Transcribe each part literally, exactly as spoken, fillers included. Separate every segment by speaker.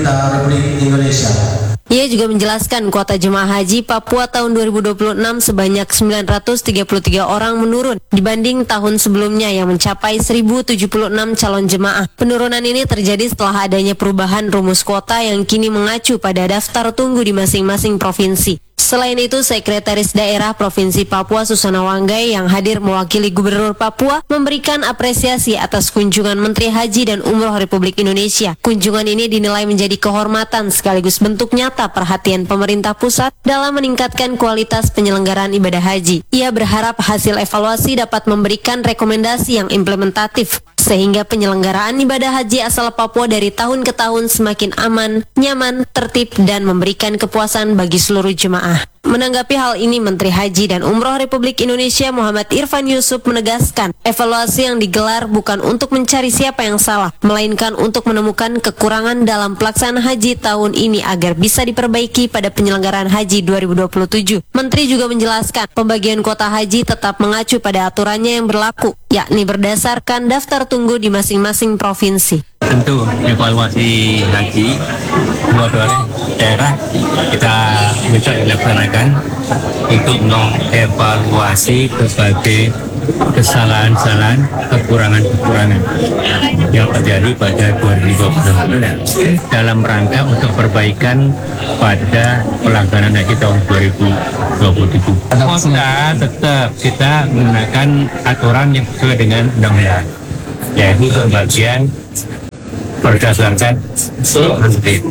Speaker 1: pemerintah Republik Indonesia.
Speaker 2: Ia juga menjelaskan kuota jemaah haji Papua tahun dua ribu dua puluh enam sebanyak sembilan ratus tiga puluh tiga orang menurun dibanding tahun sebelumnya yang mencapai seribu tujuh puluh enam calon jemaah. Penurunan ini terjadi setelah adanya perubahan rumus kuota yang kini mengacu pada daftar tunggu di masing-masing provinsi. Selain itu, Sekretaris Daerah Provinsi Papua Susana Wanggai yang hadir mewakili Gubernur Papua memberikan apresiasi atas kunjungan Menteri Haji dan Umroh Republik Indonesia. Kunjungan ini dinilai menjadi kehormatan sekaligus bentuk nyata perhatian pemerintah pusat dalam meningkatkan kualitas penyelenggaraan ibadah haji. Ia berharap hasil evaluasi dapat memberikan rekomendasi yang implementatif sehingga penyelenggaraan ibadah haji asal Papua dari tahun ke tahun semakin aman, nyaman, tertib, dan memberikan kepuasan bagi seluruh jemaah. Menanggapi hal ini, Menteri Haji dan Umroh Republik Indonesia Muhammad Irfan Yusuf menegaskan, evaluasi yang digelar bukan untuk mencari siapa yang salah, melainkan untuk menemukan kekurangan dalam pelaksanaan haji tahun ini agar bisa diperbaiki pada penyelenggaraan haji dua ribu dua puluh tujuh. Menteri juga menjelaskan, pembagian kuota haji tetap mengacu pada aturannya yang berlaku, yakni berdasarkan daftar tunggu di masing-masing provinsi.
Speaker 3: Tentu evaluasi haji dua-dua daerah kita bisa dilaksanakan untuk mengevaluasi berbagai kesalahan-kesalahan, kekurangan-kekurangan yang terjadi pada dua ribu dua puluh dalam rangka untuk perbaikan pada pelaksanaan haji tahun dua ribu dua puluh tujuh. Kita tetap kita menggunakan aturan yang sesuai dengan undang-undang, yaitu pembagian berdasarkan transit.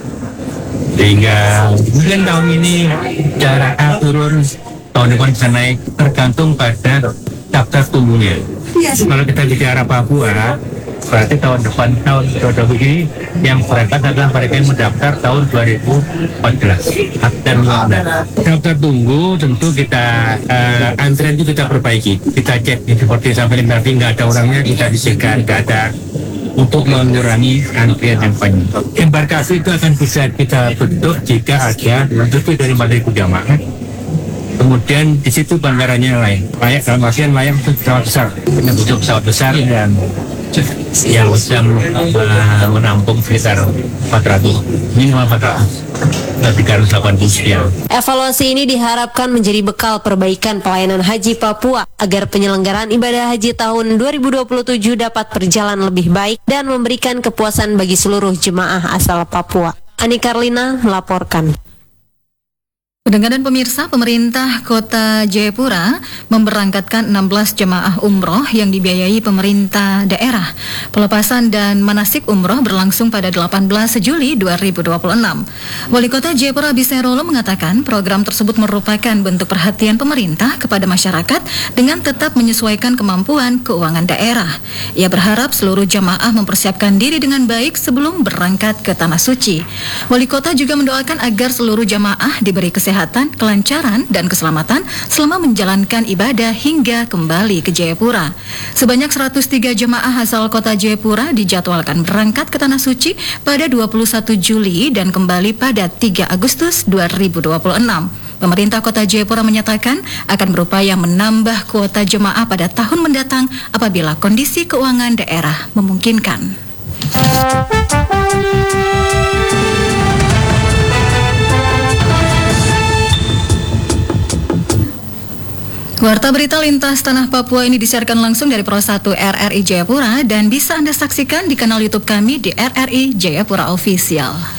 Speaker 3: Sehingga mungkin tahun ini jaraknya turun, tahun depan bisa naik, tergantung pada daftar tunggunya. Kalau kita bicara Papua, berarti tahun depan, tahun dua ribu dua puluh ini yang berangkat adalah mereka yang mendaftar tahun dua ribu empat belas dan daftar tunggu tentu kita uh, antrian itu kita perbaiki, kita cek seperti sampai nanti nggak ada orangnya, kita disegel, nggak ada, untuk mengurangi antrian yang panjang. Embarkasi itu akan bisa kita bentuk jika ada lebih dari empat ribu jamaah. Kemudian di situ bandaranya lain, layak dalam artian layak untuk pesawat besar, untuk pesawat besar dan yang bisa uh, menampung sekitar empat ratus, minimal empat ratus.
Speaker 2: Evaluasi ini diharapkan menjadi bekal perbaikan pelayanan haji Papua agar penyelenggaraan ibadah haji tahun dua ribu dua puluh tujuh dapat berjalan lebih baik dan memberikan kepuasan bagi seluruh jemaah asal Papua. Ani Karlina melaporkan.
Speaker 4: Pendengar dan pemirsa, pemerintah Kota Jayapura memberangkatkan enam belas jemaah umroh yang dibiayai pemerintah daerah. Pelepasan dan manasik umroh berlangsung pada delapan belas Juli dua ribu dua puluh enam. Wali Kota Jayapura Biserolo mengatakan program tersebut merupakan bentuk perhatian pemerintah kepada masyarakat dengan tetap menyesuaikan kemampuan keuangan daerah. Ia berharap seluruh jemaah mempersiapkan diri dengan baik sebelum berangkat ke Tanah Suci. Wali Kota juga mendoakan agar seluruh jemaah diberi kesehatan Kesehatan, kelancaran, dan keselamatan selama menjalankan ibadah hingga kembali ke Jayapura. Sebanyak seratus tiga jemaah asal Kota Jayapura dijadwalkan berangkat ke Tanah Suci pada dua puluh satu Juli dan kembali pada tiga Agustus dua ribu dua puluh enam. Pemerintah Kota Jayapura menyatakan akan berupaya menambah kuota jemaah pada tahun mendatang apabila kondisi keuangan daerah memungkinkan. Warta berita lintas tanah Papua ini disiarkan langsung dari Pro satu R R I Jayapura dan bisa Anda saksikan di kanal YouTube kami di R R I Jayapura Official.